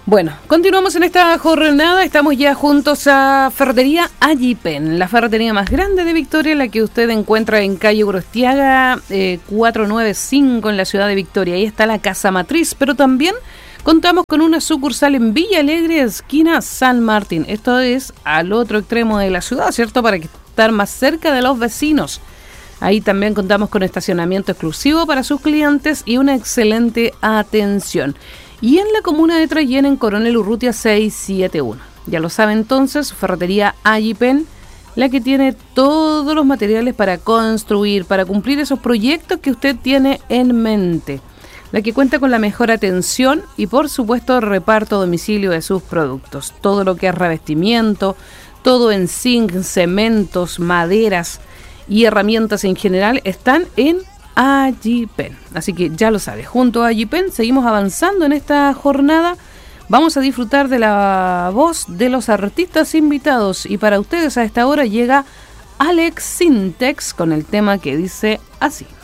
Bueno, continuamos en esta jornada, estamos ya juntos a Ferretería Allipen, la ferretería más grande de Victoria, la que usted encuentra en calle Urostiaga 495 en la ciudad de Victoria. Ahí está la casa matriz, pero también contamos con una sucursal en Villa Alegre, esquina San Martín. Esto es al otro extremo de la ciudad, ¿cierto? Para estar más cerca de los vecinos. Ahí también contamos con estacionamiento exclusivo para sus clientes y una excelente atención. Y en la comuna de Trayén, en Coronel Urrutia 671. Ya lo sabe entonces, Ferretería Allipen, la que tiene todos los materiales para construir, para cumplir esos proyectos que usted tiene en mente. La que cuenta con la mejor atención y, por supuesto, reparto a domicilio de sus productos. Todo lo que es revestimiento, todo en zinc, cementos, maderas y herramientas en general están en Allipen. Así que ya lo sabe, junto a Allipen seguimos avanzando en esta jornada. Vamos a disfrutar de la voz de los artistas invitados y para ustedes a esta hora llega Alex Sintex con el tema que dice así.